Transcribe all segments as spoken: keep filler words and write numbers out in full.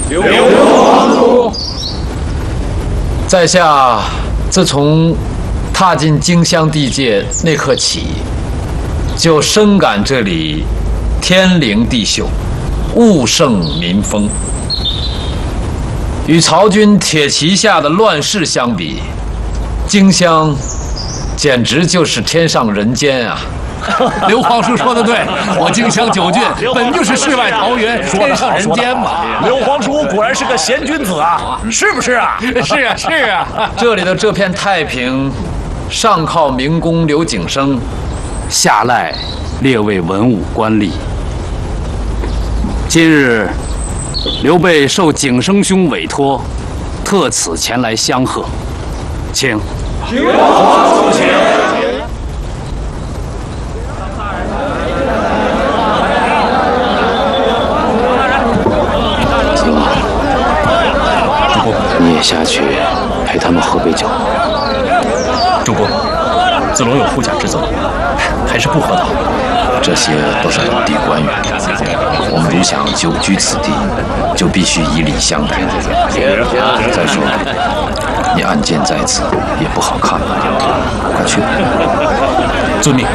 刘皇叔， 在下自从踏进荆襄地界那刻起，就深感这里天灵地秀，物盛民丰。与曹军铁骑下的乱世相比，荆襄简直就是天上人间啊！ 刘皇叔说的对，我荆襄九郡本就是世外桃源，天上人间嘛。 刘皇叔果然是个贤君子啊，是不是啊？ 是啊，是啊。 这里的这片太平，上靠明公刘景升， 下赖列位文武官吏。今日刘备受景升兄委托，特此前来相贺，请。 刘皇叔请。 你也下去陪他们喝杯酒。 主公，子龙有护驾之责，还是不喝的好。 这些都是本地官员，我们如想久居此地，就必须以礼相待。再说，你暗箭在此也不好看了，快去吧。 遵命。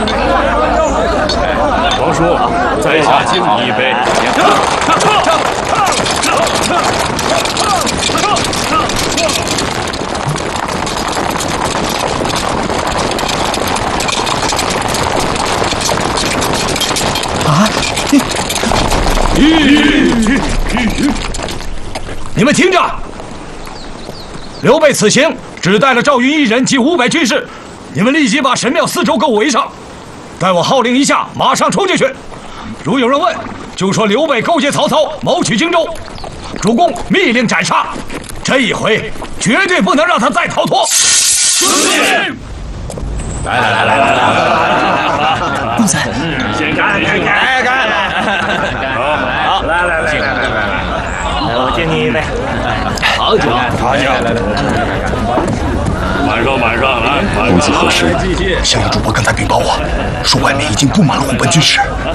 皇叔，在下敬你一杯。 啊！你们听着，刘备此行只带了赵云一人及五百军士，你们立即把神庙四周给我围上，待我号令一下，马上冲进去。如有人问，就说刘备勾结曹操，谋取荆州，主公密令斩杀。这一回绝对不能让他再逃脱。 来来来来来来， 公子， 先干干干干，好，来来来来来来，我敬你一杯，好酒好酒，来来来，满上满上来， 公子何时？ 襄阳主播刚才禀报我，说外面已经布满了虎贲军士。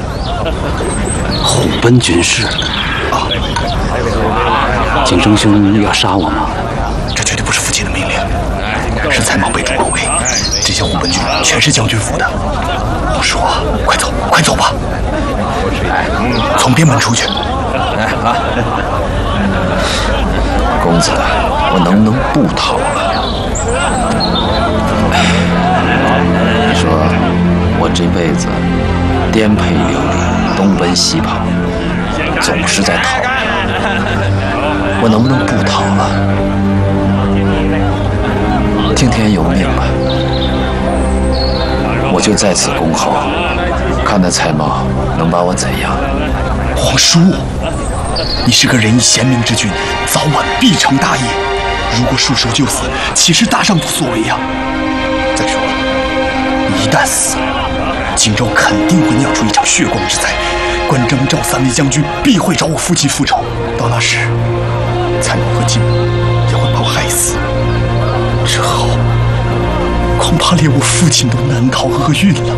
虎贲军士啊！ 景升兄要杀我吗？ 这绝对不是父亲的命令，是蔡瑁被主王位，这些虎贲军全是将军府的。我说，快走，快走吧！从边门出去。 哎啊！公子，我能不能不逃了？你说，我这辈子颠沛流离，东奔西跑，总是在逃。我能不能不逃了？听天由命吧。我就在此恭候，看那蔡瑁能把我怎样。 皇叔，你是个仁义贤明之君，早晚必成大业。如果束手就死，岂是大丈夫所为呀？再说了，你一旦死了，荆州肯定会酿出一场血光之灾。关张赵三位将军必会找我父亲复仇，到那时，蔡瑁和荆也会把我害死。之后，恐怕连我父亲都难逃厄运了。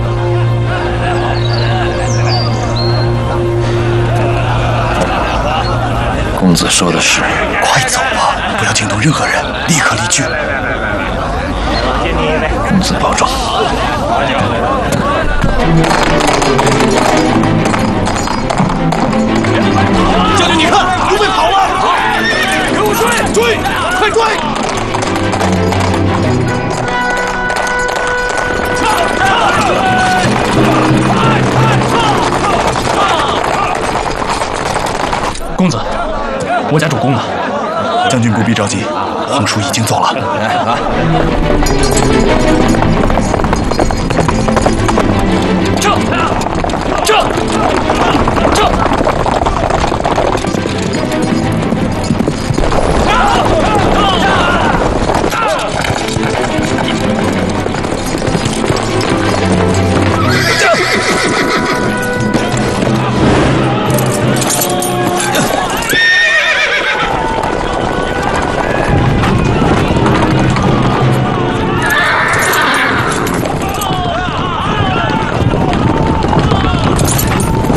公子说的是， 快走吧，不要惊动任何人，立刻离去。 公子保重。 将军，你看，刘备跑了！给我追，追，快追！ 公子，我家主公呢？ 将军不必着急，皇叔已经走了。 来啊！ 撤！撤！